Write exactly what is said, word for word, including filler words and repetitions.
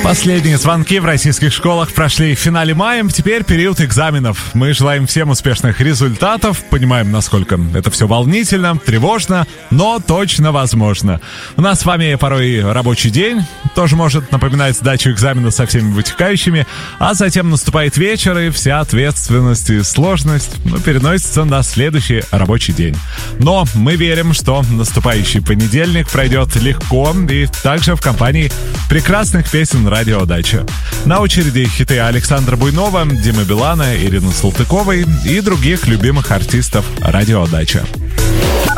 Последние звонки в российских школах прошли в финале мая, теперь период экзаменов. Мы желаем всем успешных результатов, понимаем, насколько это все волнительно, тревожно, но точно возможно. У нас с вами порой рабочий день, тоже может напоминать сдачу экзамена со всеми вытекающими, а затем наступает вечер, и вся ответственность и сложность ну, переносится на следующий рабочий день. Но мы верим, что наступающий понедельник пройдет легко и также в компании прекрасных песен «Радио Дача». На очереди хиты Александра Буйнова, Димы Билана, Ирины Салтыковой и других любимых артистов «Радио Дача».